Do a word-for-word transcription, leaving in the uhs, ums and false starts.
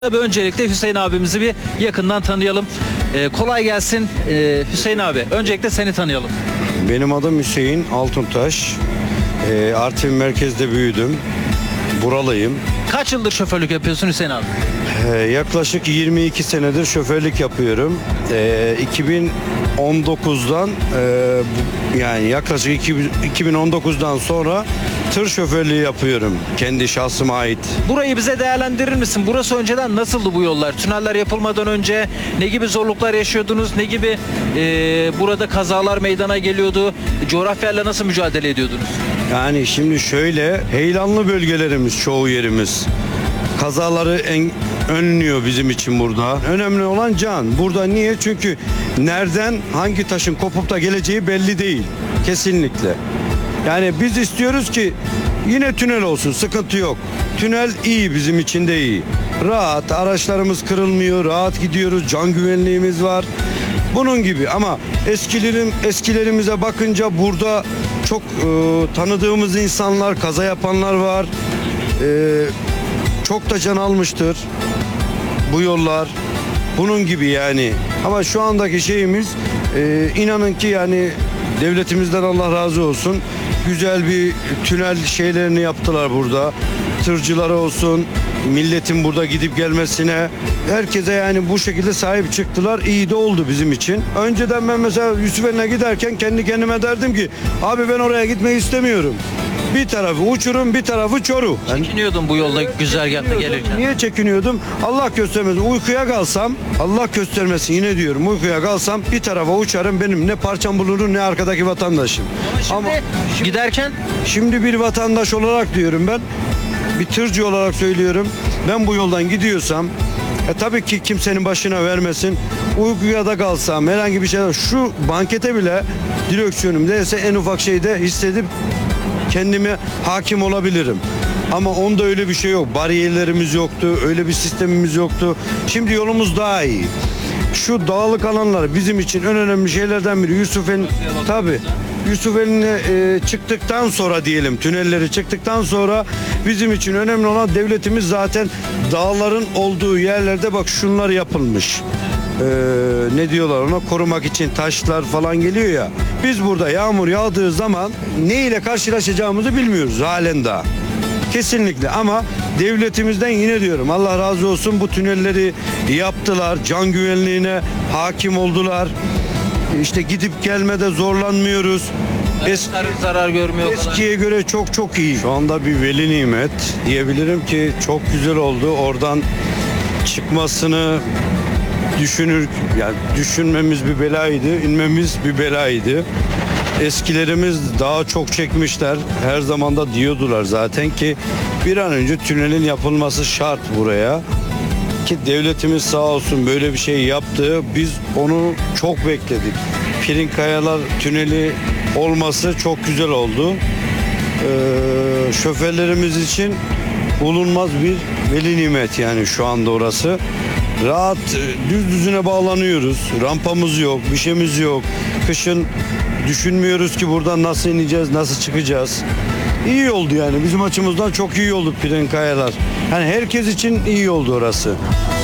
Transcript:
Tabii öncelikle Hüseyin abimizi bir yakından tanıyalım. Ee, kolay gelsin ee, Hüseyin abi. Öncelikle seni tanıyalım. Benim adım Hüseyin Altuntaş. Ee, Artvin merkezde büyüdüm. Buralıyım. Kaç yıldır şoförlük yapıyorsun Hüseyin abi? Ee, yaklaşık yirmi iki senedir şoförlük yapıyorum. Ee, iki bin on dokuzdan e, bu- yani yaklaşık iki bin on dokuzdan sonra tır şoförlüğü yapıyorum. Kendi şahsıma ait. Burayı bize değerlendirir misin? Burası önceden nasıldı bu yollar? Tüneller yapılmadan önce ne gibi zorluklar yaşıyordunuz? Ne gibi ee, burada kazalar meydana geliyordu? Coğrafyayla nasıl mücadele ediyordunuz? Yani şimdi şöyle, heyelanlı bölgelerimiz çoğu yerimiz. Kazaları en, önlüyor bizim için burada. Önemli olan can. Burada niye? Çünkü nereden hangi taşın kopup da geleceği belli değil. Kesinlikle. Yani biz istiyoruz ki yine tünel olsun, sıkıntı yok. Tünel iyi, bizim için de iyi. Rahat, araçlarımız kırılmıyor, rahat gidiyoruz, can güvenliğimiz var. Bunun gibi ama eskilerim eskilerimize bakınca burada çok e, tanıdığımız insanlar, kaza yapanlar var. E, çok da can almıştır bu yollar. Bunun gibi yani. Ama şu andaki şeyimiz e, inanın ki yani devletimizden Allah razı olsun. Güzel bir tünel şeylerini yaptılar burada. Tırcılara olsun, milletin burada gidip gelmesine, herkese yani bu şekilde sahip çıktılar. İyi de oldu bizim için. Önceden ben mesela Yusufeli'ne giderken kendi kendime derdim ki abi ben oraya gitmeyi istemiyorum. Bir tarafı uçurum, bir tarafı Çoruh. Yani Çekiniyordum bu yolda güzergahta gelirken. niye çekiniyordum? Allah göstermesin. Uykuya kalsam, Allah göstermesin yine diyorum. Uykuya kalsam bir tarafa uçarım. Benim ne parçam bulunur ne arkadaki vatandaşım. Şimdi Ama giderken şimdi bir vatandaş olarak diyorum ben. Bir tırcı olarak söylüyorum. Ben bu yoldan gidiyorsam e tabii ki kimsenin başına vermesin. Uykuya da kalsam herhangi bir şey, şu bankete bile direksiyonum değilse en ufak şeyde hissedip kendime hakim olabilirim. Ama onda öyle bir şey yok. Bariyerlerimiz yoktu. Öyle bir sistemimiz yoktu. Şimdi yolumuz daha iyi. Şu dağlık alanlar bizim için en önemli şeylerden biri. Yusufeli tabii. Yusufeli'ne e, çıktıktan sonra diyelim, tünelleri çıktıktan sonra bizim için önemli olan devletimiz zaten dağların olduğu yerlerde bak şunlar yapılmış. Ee, ne diyorlar ona, korumak için taşlar falan geliyor ya. Biz burada yağmur yağdığı zaman ne ile karşılaşacağımızı bilmiyoruz halen daha. Kesinlikle ama devletimizden yine diyorum Allah razı olsun, bu tünelleri yaptılar. Can güvenliğine hakim oldular. İşte gidip gelmede zorlanmıyoruz. Es zarar görmüyor falan. Eskiye göre çok çok iyi. Şu anda bir veli nimet diyebilirim ki çok güzel oldu. Oradan çıkmasını düşünür, yani düşünmemiz bir belaydı, inmemiz bir belaydı. Eskilerimiz daha çok çekmişler. Her zaman da diyordular zaten ki bir an önce tünelin yapılması şart buraya. Ki devletimiz sağ olsun böyle bir şey yaptı. Biz onu çok bekledik. Pirinkayalar tüneli olması çok güzel oldu. Ee, şoförlerimiz için bulunmaz bir veli nimet yani şu anda orası. Rahat düz düzüne bağlanıyoruz. Rampamız yok, bir şeyimiz yok. Kışın düşünmüyoruz ki buradan nasıl ineceğiz, nasıl çıkacağız. İyi oldu yani bizim açımızdan çok iyi oldu Pirinkayalar. Yani herkes için iyi oldu orası.